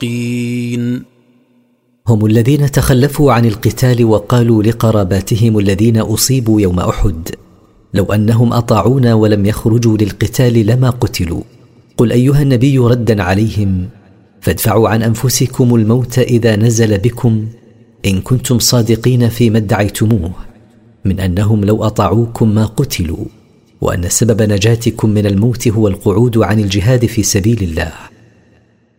المتقين. هم الذين تخلفوا عن القتال وقالوا لقراباتهم الذين أصيبوا يوم أحد: لو أنهم أطاعونا ولم يخرجوا للقتال لما قتلوا. قل أيها النبي ردا عليهم: فادفعوا عن أنفسكم الموت إذا نزل بكم إن كنتم صادقين فيما ادعيتموه من أنهم لو أطاعوكم ما قتلوا، وأن سبب نجاتكم من الموت هو القعود عن الجهاد في سبيل الله.